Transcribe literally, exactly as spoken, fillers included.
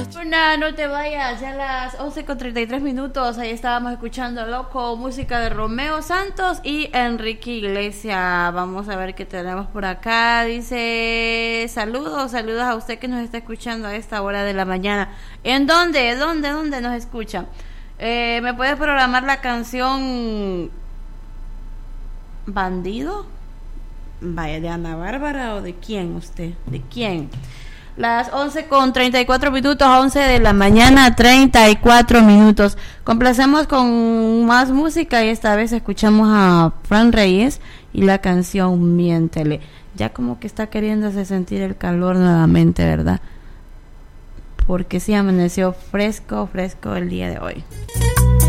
Una, no te vayas, ya a las once con treinta y tres minutos, ahí estábamos escuchando Loco, música de Romeo Santos y Enrique Iglesias. Vamos a ver qué tenemos por acá. Dice, saludos, saludos a usted que nos está escuchando a esta hora de la mañana. ¿En dónde? ¿Dónde? ¿Dónde nos escucha? Eh, ¿Me puede programar la canción Bandido? Vaya, ¿de Ana Bárbara o de quién usted? ¿De quién? Las once con treinta y cuatro minutos, once de la mañana, treinta y cuatro minutos. Complacemos con más música y esta vez escuchamos a Fran Reyes y la canción Miéntele. Ya como que está queriéndose sentir el calor nuevamente, ¿verdad? Porque sí amaneció fresco, fresco el día de hoy.